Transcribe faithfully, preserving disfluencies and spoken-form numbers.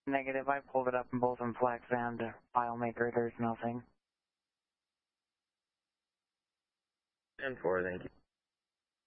Negative, I pulled it up in both in flex and FileMaker, there's nothing. ten four, thank you.